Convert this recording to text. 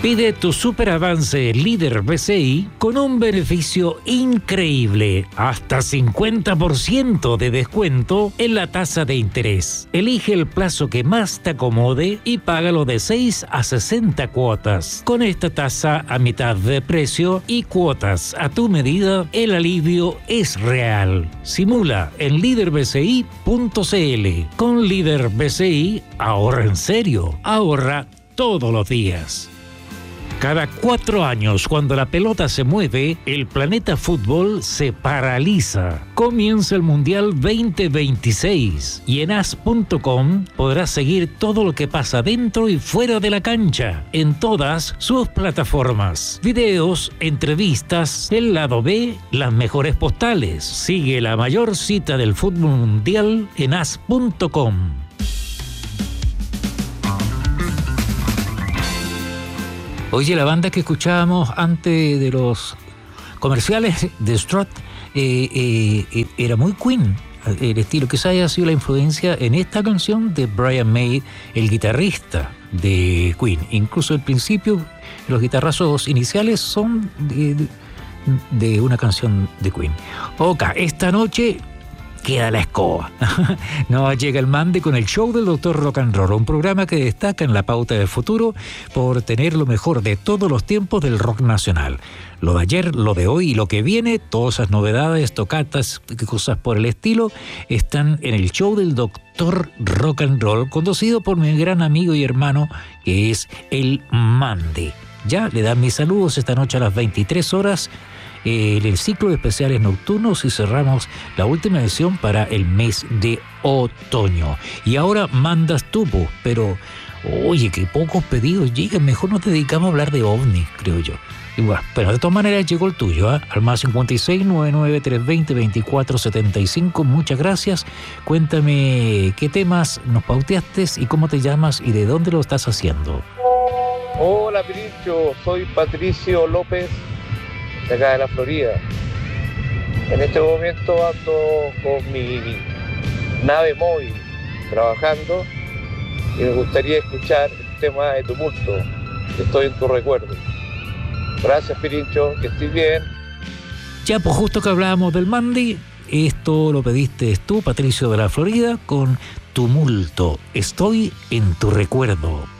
Pide tu super avance líder BCI con un beneficio increíble, hasta 50% de descuento en la tasa de interés. Elige el plazo que más te acomode y págalo de 6 a 60 cuotas. Con esta tasa a mitad de precio y cuotas a tu medida, el alivio es real. Simula en liderbci.cl. Con Líder BCI, ahorra en serio, ahorra todos los días. Cada 4 años, cuando la pelota se mueve, el planeta fútbol se paraliza. Comienza el Mundial 2026 y en as.com podrás seguir todo lo que pasa dentro y fuera de la cancha, en todas sus plataformas. Videos, entrevistas, el lado B, las mejores postales. Sigue la mayor cita del fútbol mundial en as.com. Oye, la banda que escuchábamos antes de los comerciales de Strut era muy Queen, el estilo. Quizá haya sido la influencia en esta canción de Brian May, el guitarrista de Queen. Incluso al principio, los guitarrazos iniciales son de una canción de Queen. Ok, esta noche queda la escoba. No llega el Mande con el show del Dr. Rock and Roll, un programa que destaca en la pauta del futuro por tener lo mejor de todos los tiempos del rock nacional. Lo de ayer, lo de hoy y lo que viene, todas esas novedades, tocatas, cosas por el estilo, están en el show del Dr. Rock and Roll, conducido por mi gran amigo y hermano, que es el Mande. Ya le dan mis saludos esta noche a las 23 horas. En el ciclo de especiales nocturnos y cerramos la última edición para el mes de otoño. Y ahora mandas tú, pero oye, que pocos pedidos llegan, mejor nos dedicamos a hablar de ovnis, creo yo. Y bueno, pero de todas maneras llegó el tuyo, al más 56 99 320 24 75. Muchas gracias. Cuéntame qué temas nos pauteaste y cómo te llamas y de dónde lo estás haciendo. Hola, Pirincho, soy Patricio López, de acá de la Florida. En este momento ando con mi nave móvil trabajando y me gustaría escuchar el tema de Tumulto, Estoy en tu recuerdo. Gracias, Pirincho, que estés bien. Ya, pues justo que hablábamos del Mandy, esto lo pediste tú, Patricio de la Florida, con Tumulto, Estoy en tu recuerdo.